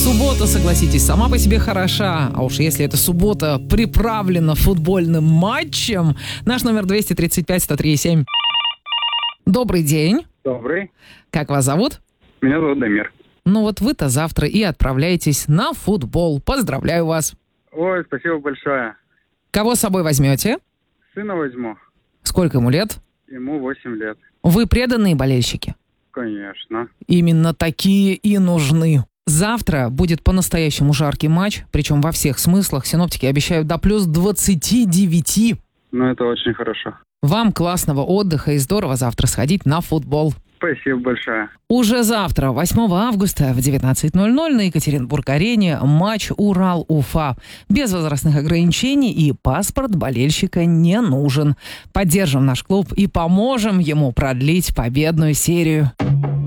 Суббота, согласитесь, сама по себе хороша. А уж если эта суббота приправлена футбольным матчем. Наш номер 235-103-7. Добрый день. Добрый. Как вас зовут? Меня зовут Дамир. Ну вот вы-то завтра и отправляетесь на футбол. Поздравляю вас. Ой, спасибо большое. Кого с собой возьмете? Сына возьму. Сколько ему лет? Ему 8 лет. Вы преданные болельщики? Конечно. Именно такие и нужны. Завтра будет по-настоящему жаркий матч, причем во всех смыслах. Синоптики обещают до плюс 29. Ну, это очень хорошо. Вам классного отдыха и здорово завтра сходить на футбол. Спасибо большое. Уже завтра, 8 августа в 19:00 на Екатеринбург-арене матч Урал-Уфа. Без возрастных ограничений и паспорт болельщика не нужен. Поддержим наш клуб и поможем ему продлить победную серию.